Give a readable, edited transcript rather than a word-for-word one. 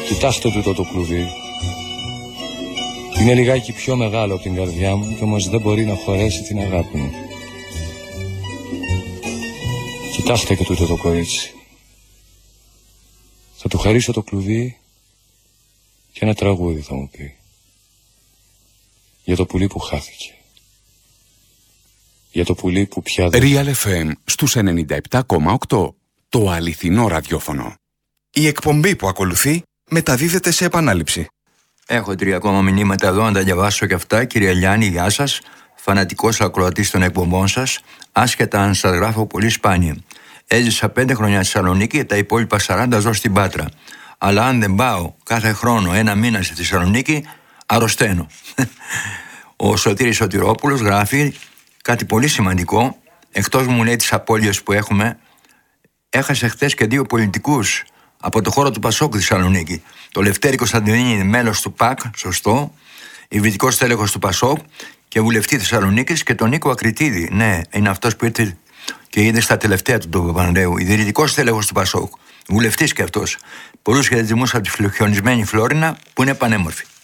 Κοιτάξτε τούτο το κλουβί. Είναι λιγάκι πιο μεγάλο από την καρδιά μου, κι όμως δεν μπορεί να χωρέσει την αγάπη μου. Κοιτάξτε και τούτο το κορίτσι. Θα του χαρίσω το κλουβί και ένα τραγούδι θα μου πει. Για το πουλί που χάθηκε. Για το πουλί που πια δεν... Real FM στους 97,8. Το αληθινό ραδιόφωνο. Η εκπομπή που ακολουθεί μεταδίδεται σε επανάληψη. Έχω 3 ακόμα μηνύματα εδώ να τα διαβάσω και αυτά. Κύριε Λιάννη, γεια σας. Φανατικός ακροατής των εκπομπών σας, άσχετα αν σας γράφω πολύ σπάνια. Έζησα 5 χρόνια στη Θεσσαλονίκη και τα υπόλοιπα 40 ζω στην Πάτρα. Αλλά αν δεν πάω κάθε χρόνο 1 μήνα στη Θεσσαλονίκη, αρρωσταίνω. Ο Σωτήρης Σωτηρόπουλος γράφει κάτι πολύ σημαντικό. Εκτός μου λέει τις απώλειες που έχουμε, έχασε χθες και 2 πολιτικούς από το χώρο του Πασόκ στη Θεσσαλονίκη. Το Λευτέρη Κωνσταντινίδη, μέλος του ΠΑΚ, σωστό, ιδρυτικός τέλεχος του Πασόκ και βουλευτή Θεσσαλονίκης, και τον Νίκο Ακριτίδη. Ναι, είναι αυτός που ήρθε και είδε στα τελευταία του Παπανδρέου. Ιδρυτικός τέλεχος του Πασόκ. Βουλευτής και αυτός. Πολλούς χαιρετισμούς από τη χιονισμένη Φλόρινα που είναι πανέμορφη.